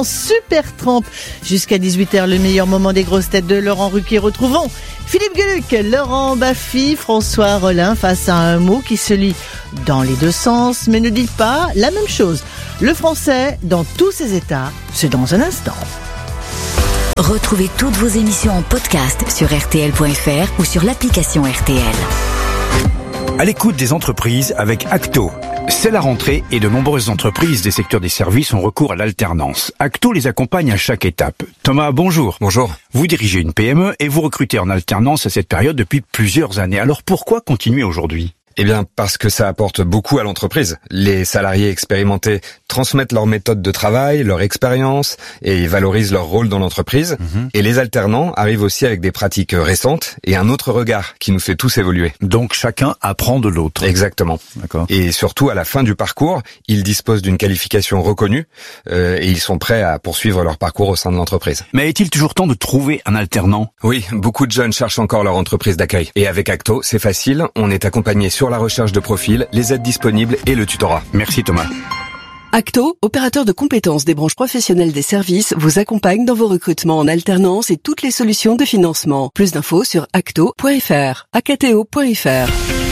Super trempe jusqu'à 18h, le meilleur moment des grosses têtes de Laurent Ruquier. Retrouvons Philippe Gueluc, Laurent Baffy, François Rollin face à un mot qui se lit dans les deux sens mais ne dit pas la même chose. Le français dans tous ses états, c'est dans un instant. Retrouvez toutes vos émissions en podcast sur rtl.fr ou sur l'application RTL. À l'écoute des entreprises avec Acto. C'est la rentrée et de nombreuses entreprises des secteurs des services ont recours à l'alternance. Acto les accompagne à chaque étape. Thomas, bonjour. Bonjour. Vous dirigez une PME et vous recrutez en alternance à cette période depuis plusieurs années. Alors pourquoi continuer aujourd'hui ? Eh bien, parce que ça apporte beaucoup à l'entreprise. Les salariés expérimentés transmettent leur méthode de travail, leur expérience et valorisent leur rôle dans l'entreprise. Et les alternants arrivent aussi avec des pratiques récentes et un autre regard qui nous fait tous évoluer. Donc chacun apprend de l'autre. Exactement. D'accord. Et surtout, à la fin du parcours, ils disposent d'une qualification reconnue et ils sont prêts à poursuivre leur parcours au sein de l'entreprise. Mais est-il toujours temps de trouver un alternant ? Oui, beaucoup de jeunes cherchent encore leur entreprise d'accueil. Et avec Acto, c'est facile, on est accompagné sur la recherche de profil, les aides disponibles et le tutorat. Merci Thomas. Acto, opérateur de compétences des branches professionnelles des services, vous accompagne dans vos recrutements en alternance et toutes les solutions de financement. Plus d'infos sur acto.fr, acto.fr.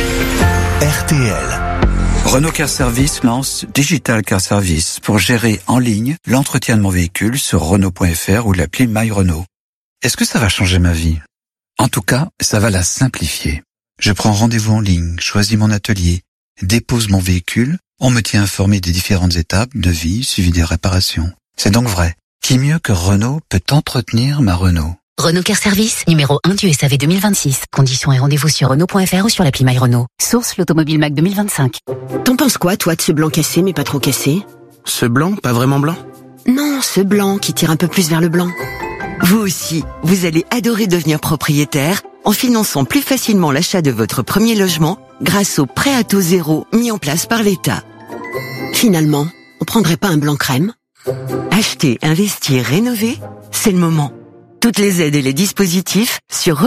RTL. Renault Car Service lance Digital Car Service pour gérer en ligne l'entretien de mon véhicule sur Renault.fr ou l'appli My Renault. Est-ce que ça va changer ma vie ? En tout cas, ça va la simplifier. Je prends rendez-vous en ligne, choisis mon atelier, dépose mon véhicule, on me tient informé des différentes étapes, devis, suivi des réparations. C'est donc vrai. Qui mieux que Renault peut entretenir ma Renault ? Renault Car Service, numéro 1 du SAV 2026. Conditions et rendez-vous sur Renault.fr ou sur l'appli My Renault. Source l'Automobile Mac 2025. T'en penses quoi, toi, de ce blanc cassé mais pas trop cassé ? Ce blanc, pas vraiment blanc ? Non, ce blanc qui tire un peu plus vers le blanc. Vous aussi, vous allez adorer devenir propriétaire en finançant plus facilement l'achat de votre premier logement grâce au prêt à taux zéro mis en place par l'État. Finalement, on prendrait pas un blanc crème ? Acheter, investir, rénover, c'est le moment. Toutes les aides et les dispositifs sur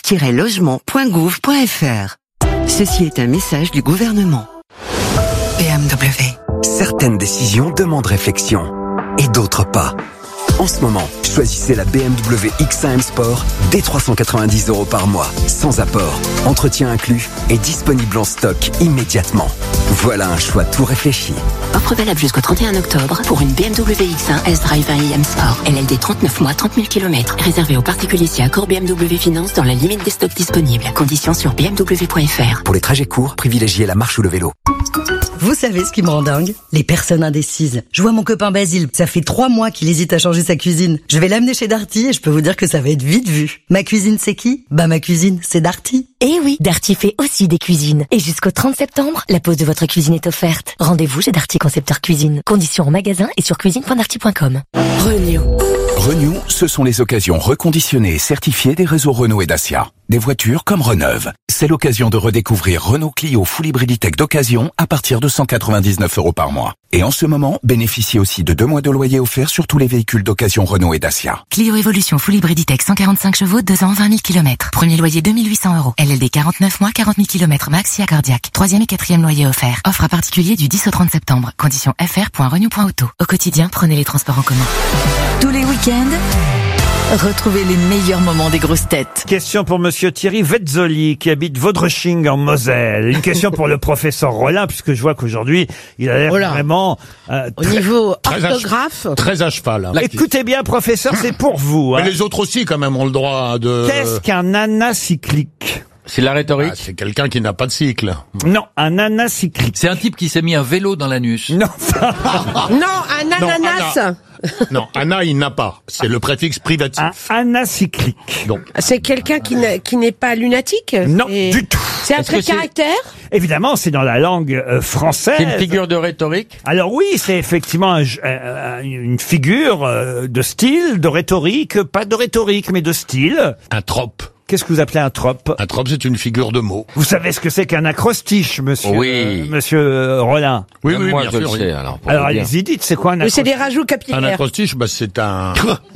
relance-logement.gouv.fr. Ceci est un message du gouvernement. BMW. Certaines décisions demandent réflexion et d'autres pas. En ce moment, choisissez la BMW X1 M Sport dès 390 € par mois, sans apport, entretien inclus et disponible en stock immédiatement. Voilà un choix tout réfléchi. Offre valable jusqu'au 31 octobre pour une BMW X1 S-Drive 1 M Sport. LLD 39 mois, 30 000 km. Réservé aux particuliers si accord BMW Finance dans la limite des stocks disponibles. Conditions sur bmw.fr. Pour les trajets courts, privilégiez la marche ou le vélo. Vous savez ce qui me rend dingue ? Les personnes indécises. Je vois mon copain Basile, ça fait 3 mois qu'il hésite à changer sa cuisine. Je vais l'amener chez Darty et je peux vous dire que ça va être vite vu. Ma cuisine, c'est qui ? Bah ma cuisine, c'est Darty. Eh oui, Darty fait aussi des cuisines. Et jusqu'au 30 septembre, la pose de votre cuisine est offerte. Rendez-vous chez Darty Concepteur Cuisine. Conditions en magasin et sur cuisine.darty.com. Renew, ce sont les occasions reconditionnées et certifiées des réseaux Renault et Dacia. Des voitures comme Reneuve. C'est l'occasion de redécouvrir Renault Clio Full Hybrid Tech d'occasion à partir de 199 € par mois. Et en ce moment, bénéficiez aussi de 2 mois de loyer offert sur tous les véhicules d'occasion Renault et Dacia. Clio Evolution Full Hybrid Tech 145 chevaux, 2 ans, 20 000 km. Premier loyer 2 800 €. LLD 49 mois, 40 000 km max si accordiaque. 3e et 4e loyer offert. Offre à particulier du 10 au 30 septembre. Conditions fr.renew.auto. Au quotidien, prenez les transports en commun. Tous les week-ends, retrouvez les meilleurs moments des grosses têtes. Question pour monsieur Thierry Vetzoli, qui habite Vaudreching en Moselle. Une question pour le professeur Rollin, puisque je vois qu'aujourd'hui, il a l'air vraiment... Au niveau orthographe... Très à cheval. Écoutez bien, professeur, c'est pour vous. Mais les autres aussi, quand même, ont le droit de... Qu'est-ce qu'un anacyclique ? C'est la rhétorique. C'est quelqu'un qui n'a pas de cycle. Non, un anacyclique. C'est un type qui s'est mis un vélo dans l'anus. Non. Non, un ananas. Non, ana, il n'a pas. C'est le préfixe privatif. Un anacyclique. Donc. C'est quelqu'un qui n'est pas lunatique? Non, du tout. C'est un trait de caractère? Évidemment, c'est dans la langue française. C'est une figure de rhétorique? Alors oui, c'est effectivement une figure de style, de rhétorique, pas de rhétorique, mais de style. Un trope. Qu'est-ce que vous appelez un trope? Un trope, c'est une figure de mots. Vous savez ce que c'est qu'un acrostiche, monsieur? Oui. Monsieur Rollin. Oui, moi, bien je sûr. le sais, alors allez-y, dites, c'est quoi un acrostiche? C'est des rajouts capillaires. Un acrostiche, c'est un...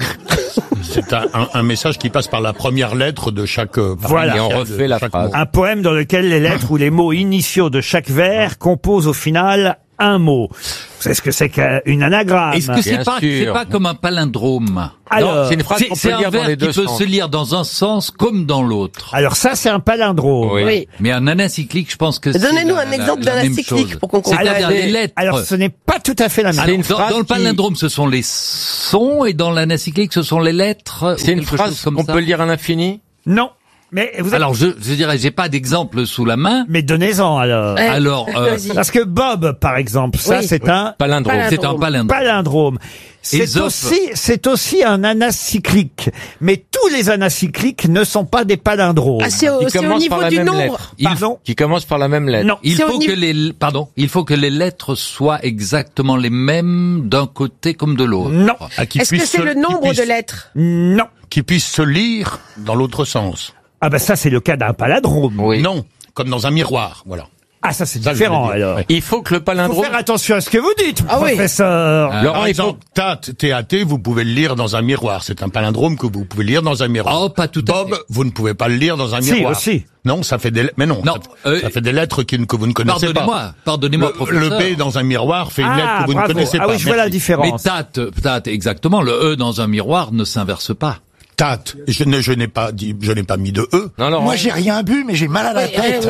C'est un message qui passe par la première lettre de chaque... Voilà. Et on refait la phrase. Un poème dans lequel les lettres ou les mots initiaux de chaque vers composent au final un mot. Vous savez ce que c'est qu'une anagramme? Est-ce que c'est pas comme un palindrome? Alors, non, c'est une phrase qu'on peut lire dans les deux sens. C'est un verbe qui peut se lire dans un sens comme dans l'autre. Alors ça, c'est un palindrome. Oui. Mais un anacyclique, je pense que c'est Donnez-nous un exemple d'anacyclique pour qu'on comprenne. C'est-à-dire les lettres. Alors, ce n'est pas tout à fait la même. Dans le palindrome, ce sont les sons, et dans l'anacyclique, ce sont les lettres. C'est une phrase qu'on peut lire à l'infini? Non. Mais vous alors je dirais, j'ai pas d'exemple sous la main. Mais donnez-en alors. Alors parce que Bob, par exemple, ça c'est un palindrome. C'est un palindrome. Palindrome. C'est aussi un anacyclique. Mais tous les anacycliques ne sont pas des palindromes. Ah, c'est au niveau du nombre. Qui commence par la même lettre. Non. Il faut que les lettres soient exactement les mêmes d'un côté comme de l'autre. Non. Est-ce que c'est le nombre de lettres? Non. Qui puisse se lire dans l'autre sens. Ah ben ça c'est le cas d'un palindrome. Oui. Non, comme dans un miroir, voilà. Ah ça c'est différent alors. Il faut que le palindrome... Faut faire attention à ce que vous dites, professeur. Par exemple, T-A-T, vous pouvez le lire dans un miroir. C'est un palindrome que vous pouvez lire dans un miroir. Oh, pas tout à Bob, vous ne pouvez pas le lire dans un miroir. Si, aussi. Non, ça fait des lettres. Mais non, ça fait des lettres que vous ne connaissez pas. Pardonnez-moi, professeur. Le B dans un miroir fait une lettre que vous ne connaissez pas. Ah oui, je vois la différence. Mais tate, exactement. Le E dans un miroir ne s'inverse pas. Tate. Je n'ai pas mis de E. Non, moi, j'ai rien bu, mais j'ai mal à la tête.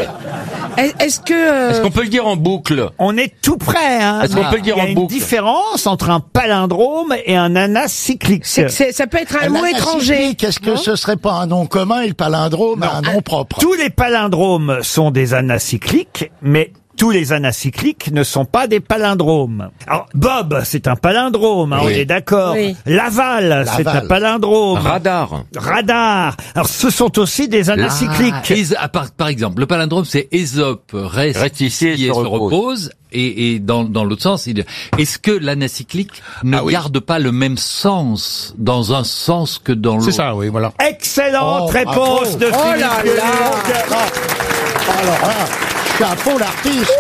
Est-ce qu'on peut le dire en boucle? On est tout près, hein. Est-ce qu'on peut le dire en boucle? Il y a une différence entre un palindrome et un anacyclique. ça peut être un mot étranger. Qu'est-ce que ce serait pas un nom commun et le palindrome un nom propre? Tous les palindromes sont des anacycliques, mais tous les anacycliques ne sont pas des palindromes. Alors, Bob, c'est un palindrome, on est d'accord. Oui. Laval, c'est un palindrome. Radar. Alors, ce sont aussi des anacycliques. Par exemple, le palindrome, c'est Ésope reste ici et se repose. Et dans l'autre sens, est-ce que l'anacyclique ne garde pas le même sens dans un sens que dans l'autre? C'est ça, oui, voilà. Excellente réponse de Philippe Gueluc. Alors là, chapeau l'artiste.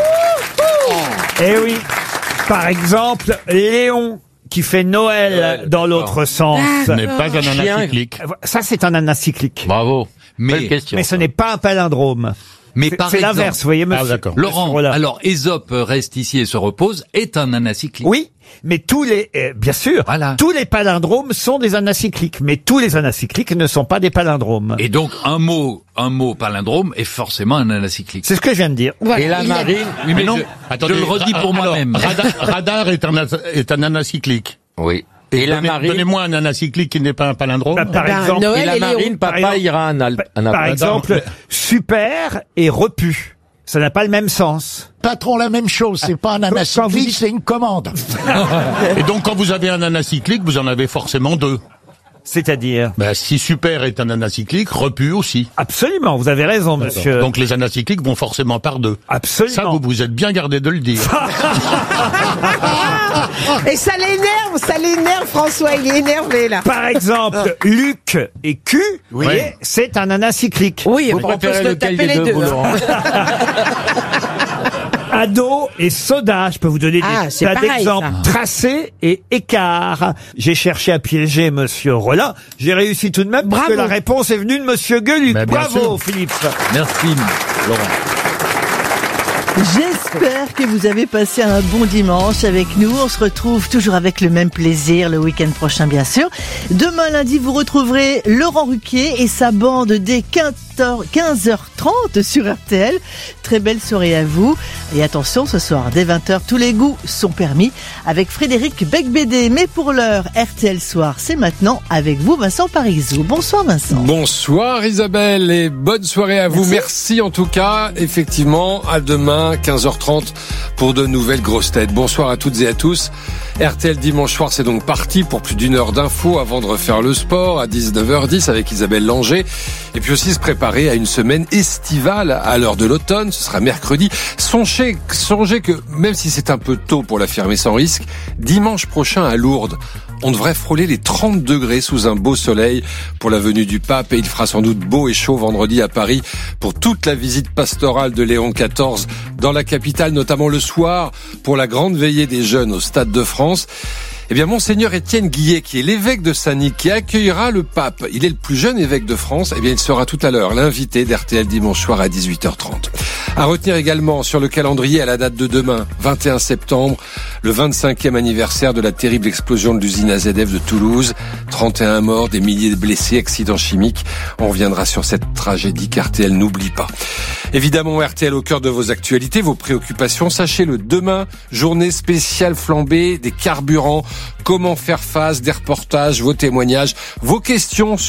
Eh oui. Par exemple, Léon, qui fait Noël dans l'autre sens. Ce n'est pas un anacyclique. Ça, c'est un anacyclique. Bravo. Mais ce n'est pas un palindrome. Mais par c'est exemple, l'inverse, vous voyez, monsieur. Laurent, alors Ésope reste ici et se repose est un anacyclique. Oui, mais bien sûr, tous les palindromes sont des anacycliques, mais tous les anacycliques ne sont pas des palindromes. Et donc un mot palindrome est forcément un anacyclique. C'est ce que je viens de dire. Voilà, et la marine, oui, mais non. Je le redis pour moi-même. Radar est un anacyclique. Oui. Et la marine. Donnez-moi un anacyclique qui n'est pas un palindrome. Par exemple, et la marine, papa ira un par exemple, super et repu. Ça n'a pas le même sens. Patron, la même chose. C'est pas un anacyclique, c'est une commande. Et donc, quand vous avez un anacyclique, vous en avez forcément deux. C'est-à-dire? Si super est un anacyclique, repu aussi. Absolument, vous avez raison, monsieur. Donc les anacycliques vont forcément par deux. Absolument. Ça, vous vous êtes bien gardé de le dire. Et ça l'énerve, François, il est énervé, là. Par exemple, Luc et Q, c'est un anacyclique. Oui, vous préférez lequel des deux, Laurent? Ado et soda, je peux vous donner des tas d'exemples. Tracé et écart. J'ai cherché à piéger monsieur Rollin. J'ai réussi tout de même parce que la réponse est venue de monsieur Gueluc. Bravo, Philippe. Merci, Laurent. J'espère que vous avez passé un bon dimanche avec nous. On se retrouve toujours avec le même plaisir le week-end prochain, bien sûr. Demain, lundi, vous retrouverez Laurent Ruquier et sa bande dès 15h30 sur RTL. Très belle soirée à vous. Et attention, ce soir, dès 20h, tous les goûts sont permis avec Frédéric Becbédé. Mais pour l'heure, RTL Soir, c'est maintenant avec vous, Vincent Parisot. Bonsoir, Vincent. Bonsoir, Isabelle, et bonne soirée à vous. Merci en tout cas. Effectivement, à demain, 15h30, pour de nouvelles grosses têtes. Bonsoir à toutes et à tous. RTL Dimanche Soir, c'est donc parti pour plus d'une heure d'infos avant de refaire le sport à 19h10 avec Isabelle Langer. Et puis aussi se préparer à une semaine estivale à l'heure de l'automne. Ce sera mercredi. Songez que, même si c'est un peu tôt pour l'affirmer sans risque, dimanche prochain à Lourdes, on devrait frôler les 30 degrés sous un beau soleil pour la venue du pape, et il fera sans doute beau et chaud vendredi à Paris pour toute la visite pastorale de Léon XIV dans la capitale, notamment le soir pour la grande veillée des jeunes au Stade de France. Eh bien, Monseigneur Étienne Guillet, qui est l'évêque de Saint-Nic, qui accueillera le pape. Il est le plus jeune évêque de France. Eh bien, il sera tout à l'heure l'invité d'RTL dimanche soir à 18h30. À retenir également sur le calendrier à la date de demain, 21 septembre, le 25e anniversaire de la terrible explosion de l'usine AZF de Toulouse. 31 morts, des milliers de blessés, accidents chimiques. On reviendra sur cette tragédie qu'RTL n'oublie pas. Évidemment, RTL au cœur de vos actualités, vos préoccupations. Sachez-le, demain, journée spéciale flambée des carburants. Comment faire face, des reportages, vos témoignages, vos questions